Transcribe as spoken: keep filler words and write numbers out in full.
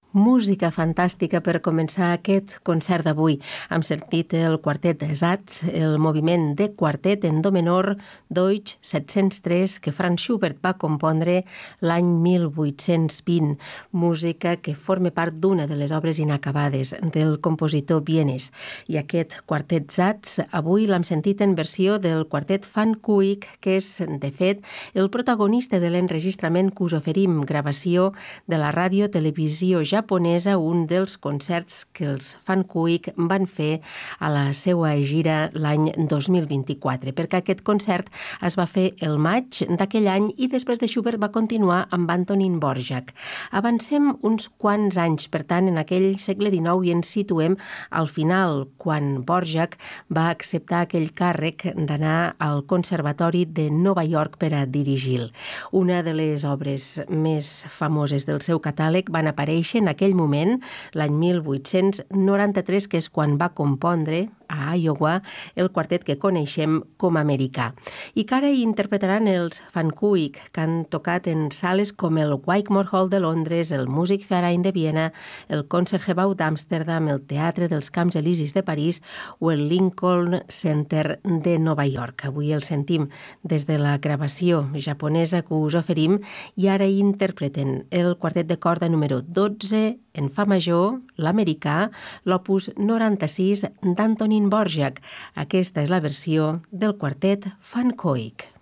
Música fantàstica per començar aquest concert d'avui. Hem sentit el quartet Satz, el moviment de quartet en do menor Deutsch set-cents tres que Franz Schubert va compondre l'any mil vuit-cents vint, música que forma part d'una de les obres inacabades del compositor vienès. I aquest quartet Satz avui l'hem sentit en versió del quartet Van Kuik, que és, de fet, el protagonista de l'enregistrament que us oferim, gravació de la ràdio-televisió japonesa, un dels concerts que els Van Kuik van fer a la seva gira l'any dos mil vint-i-quatre, perquè aquest concert es va fer el maig d'aquell any i després de Schubert va continuar amb Antonín Dvořák. Avancem uns quants anys, per tant, en aquell segle dinou i ens situem al final, quan Dvořák va acceptar aquell càrrec d'anar al Conservatori de Nova York per a dirigir-lo. Una de les obres més famoses del seu catàleg van aparèixer en aquell moment, l'any mil vuit-cents noranta-tres, que és quan va compondre a Iowa el quartet que coneixem com a americà, i que ara interpretaran els Van Kuik, que han tocat en sales com el Wigmore Hall de Londres, el Musikverein de Viena, el Concertgebouw d'Amsterdam, el Teatre dels Camps Elisis de París o el Lincoln Center de Nova York. Avui el sentim des de la gravació japonesa que us oferim i ara interpreten el quartet de corda número dotze en fa major, l'americà, l'opus noranta-sis d'Antonín Dvořák. Aquesta és la versió del quartet Van Kuik.